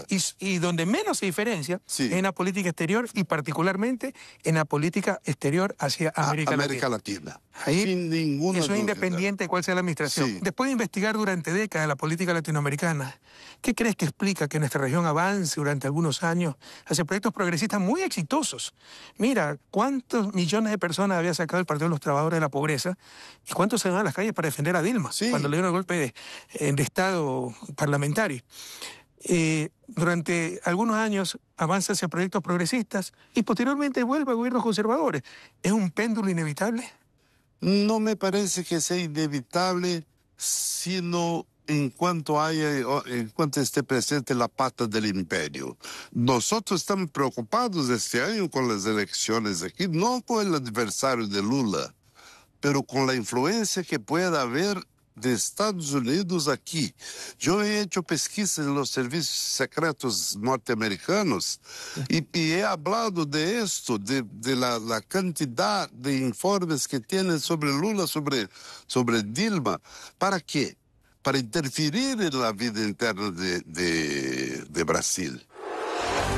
y donde menos se diferencia es en la política exterior y particularmente en la política exterior hacia América Latina. Ahí, sin ninguna eso es duda. independiente de cuál sea la administración. Sí. Después de investigar durante décadas la política latinoamericana, ¿qué crees que explica que nuestra región avance durante algunos años hacia proyectos progresistas muy exitosos? Mira, ¿cuántos millones de personas había sacado el Partido de los Trabajadores de la pobreza? ¿Y cuántos se van a las calles para defender a Dilma cuando le dieron el golpe de Estado parlamentario? Durante algunos años avanza hacia proyectos progresistas y posteriormente vuelve a gobiernos conservadores. ¿Es un péndulo inevitable? No me parece que sea inevitable, sino en cuanto esté presente la pata del imperio. Nosotros estamos preocupados este año con las elecciones aquí, no con el adversario de Lula, pero con la influencia que pueda haber de Estados Unidos aquí. Yo he hecho pesquisas en los servicios secretos norteamericanos y he hablado de esto, de la cantidad de informes que tienen sobre Lula, sobre Dilma. ¿Para qué? Para interferir en la vida interna de Brasil.